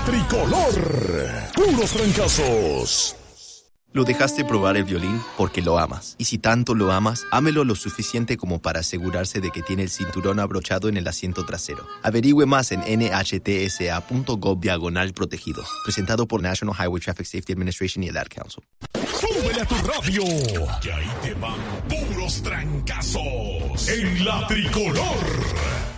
tricolor. Puros trancazos. Lo dejaste probar el violín porque lo amas. Y si tanto lo amas, ámelo lo suficiente como para asegurarse de que tiene el cinturón abrochado en el asiento trasero. Averigüe más en nhtsa.gov/protegidos. Presentado por National Highway Traffic Safety Administration y el Ad Council. ¡Súbele a tu radio! Que ahí te van puros trancazos en la tricolor.